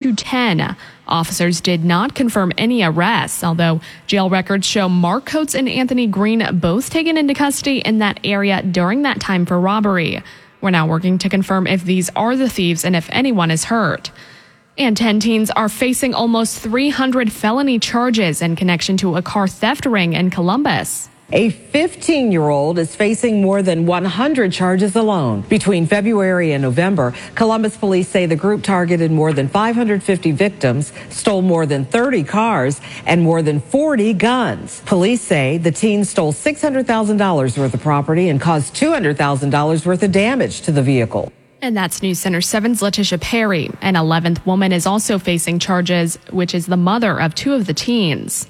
to 10. Officers did not confirm any arrests, although jail records show Mark Coates and Anthony Green both taken into custody in that area during that time for robbery. We're now working to confirm if these are the thieves and if anyone is hurt. And 10 teens are facing almost 300 felony charges in connection to a car theft ring in Columbus. A 15-year-old is facing more than 100 charges alone. Between February and November, Columbus police say the group targeted more than 550 victims, stole more than 30 cars, and more than 40 guns. Police say the teens stole $600,000 worth of property and caused $200,000 worth of damage to the vehicle. And that's News Center 7's Letitia Perry. An 11th woman is also facing charges, which is the mother of two of the teens.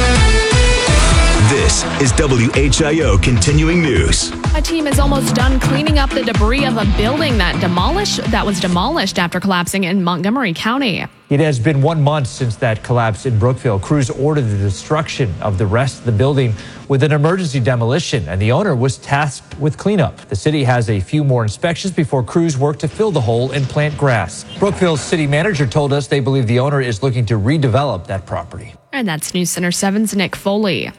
This is WHIO Continuing News. A team is almost done cleaning up the debris of a building that was demolished after collapsing in Montgomery County. It has been 1 month since that collapse in Brookville. Crews ordered the destruction of the rest of the building with an emergency demolition, and the owner was tasked with cleanup. The city has a few more inspections before crews work to fill the hole and plant grass. Brookville's city manager told us they believe the owner is looking to redevelop that property. And that's News Center 7's Nick Foley.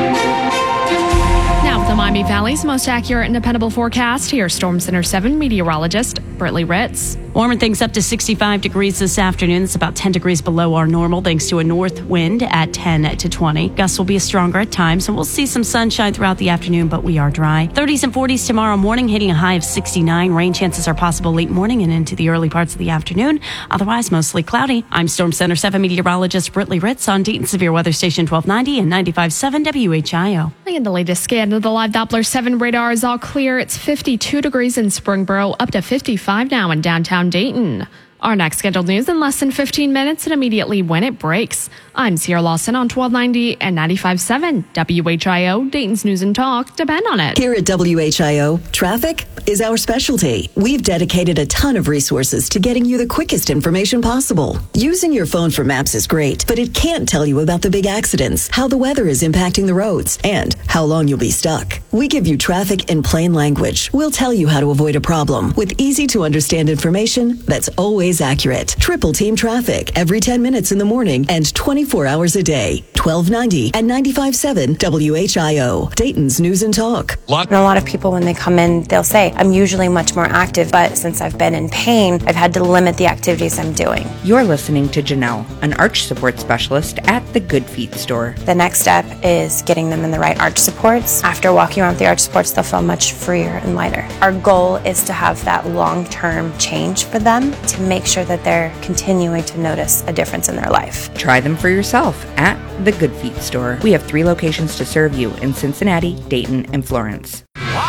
Now with the Miami Valley's most accurate and dependable forecast, here's Storm Center 7 meteorologist Britley Ritz. Warming things up to 65 degrees this afternoon. It's about 10 degrees below our normal thanks to a north wind at 10 to 20. Gusts will be stronger at times, and we'll see some sunshine throughout the afternoon, but we are dry. 30s and 40s tomorrow morning, hitting a high of 69. Rain chances are possible late morning and into the early parts of the afternoon. Otherwise, mostly cloudy. I'm Storm Center 7 meteorologist Britley Ritz on Dayton Severe Weather Station 1290 and 95.7 WHIO. And the latest scan of the live Doppler 7 radar is all clear. It's 52 degrees in Springboro, up to 55 now in downtown Dayton. Our next scheduled news in less than 15 minutes and immediately when it breaks. I'm Sierra Lawson on 1290 and 95.7 WHIO, Dayton's News and Talk. Depend on it. Here at WHIO, traffic is our specialty. We've dedicated a ton of resources to getting you the quickest information possible. Using your phone for maps is great, but it can't tell you about the big accidents, how the weather is impacting the roads, and how long you'll be stuck. We give you traffic in plain language. We'll tell you how to avoid a problem with easy to understand information that's always accurate. Triple Team Traffic every 10 minutes in the morning and 24 hours a day. 1290 and 95.7 WHIO, Dayton's News and Talk. A lot of people, when they come in, they'll say, I'm usually much more active, but since I've been in pain, I've had to limit the activities I'm doing. You're listening to Janelle, an arch support specialist at the Good Feet store. The next step is getting them in the right arch supports. After walking around with the arch supports, they'll feel much freer and lighter. Our goal is to have that long-term change for them to make sure that they're continuing to notice a difference in their life. Try them for yourself at the Good Feet store. We have 3 locations to serve you in Cincinnati, Dayton, and Florence.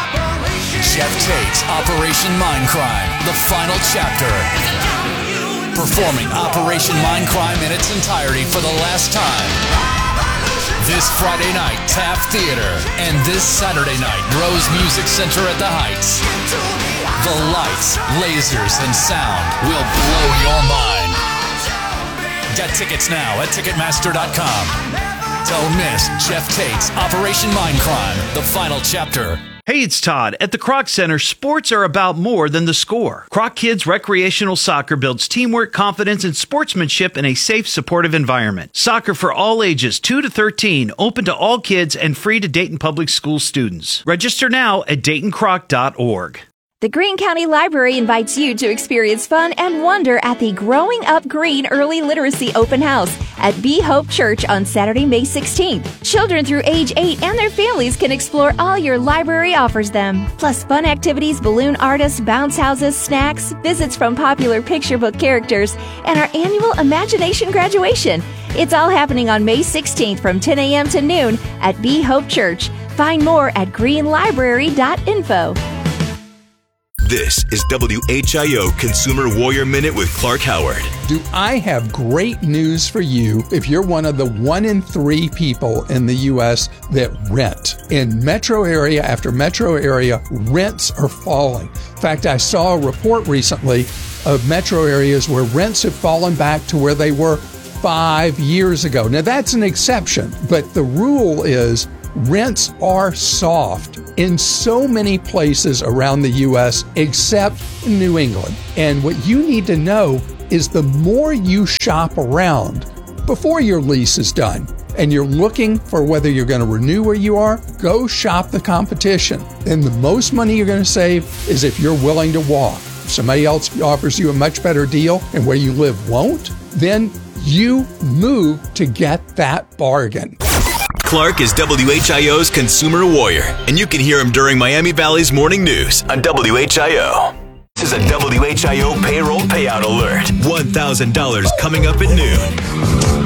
Jeff Tate's Operation Mindcrime, the final chapter. Performing Operation Mindcrime in its entirety for the last time. This Friday night, Taft Theater, and this Saturday night, Rose Music Center at the Heights. The lights, lasers, and sound will blow your mind. Get tickets now at Ticketmaster.com. Don't miss Jeff Tate's Operation Mindcrime, the final chapter. Hey, it's Todd. At the Kroc Center, sports are about more than the score. Kroc Kids Recreational Soccer builds teamwork, confidence, and sportsmanship in a safe, supportive environment. Soccer for all ages, 2 to 13, open to all kids and free to Dayton Public School students. Register now at DaytonCroc.org. The Greene County Library invites you to experience fun and wonder at the Growing Up Green Early Literacy Open House at Be Hope Church on Saturday, May 16th. Children through age 8 and their families can explore all your library offers them. Plus fun activities, balloon artists, bounce houses, snacks, visits from popular picture book characters, and our annual Imagination graduation. It's all happening on May 16th from 10 a.m. to noon at Be Hope Church. Find more at greenlibrary.info. This is WHIO Consumer Warrior Minute with Clark Howard. Do I have great news for you if you're one of the 1 in 3 people in the U.S. that rent? In metro area after metro area, rents are falling. In fact, I saw a report recently of metro areas where rents have fallen back to where they were 5 years ago. Now, that's an exception, but the rule is rents are soft in so many places around the U.S. except New England. And what you need to know, is the more you shop around before your lease is done and you're looking for whether you're going to renew where you are, go shop the competition. Then the most money you're going to save is if you're willing to walk. If somebody else offers you a much better deal and where you live won't, then you move to get that bargain. Clark is WHIO's consumer warrior, and you can hear him during Miami Valley's morning news on WHIO. This is a WHIO payroll payout alert. $1,000 coming up at noon.